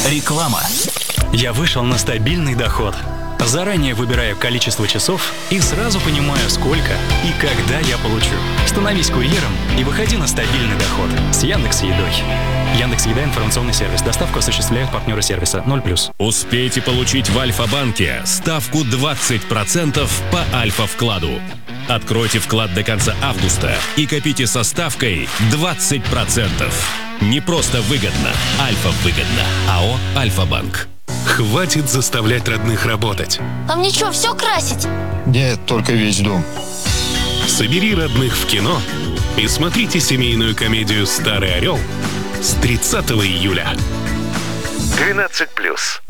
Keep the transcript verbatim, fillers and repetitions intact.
Реклама. Я вышел на стабильный доход. Заранее выбираю количество часов и сразу понимаю, сколько и когда я получу. Становись курьером и выходи на стабильный доход с Яндекс.Едой. Яндекс.Еда — информационный сервис. Доставку осуществляют партнеры сервиса ноль плюс. Успейте получить в Альфа-банке ставку двадцать процентов по Альфа-вкладу. Откройте вклад до конца августа и копите со ставкой двадцать процентов. Не просто выгодно, Альфа-выгодно. АО «Альфа-банк». Хватит заставлять родных работать. А мне что, все красить? Нет, только весь дом. Собери родных в кино и смотрите семейную комедию «Старый орел» с тридцатого июля. двенадцать плюс.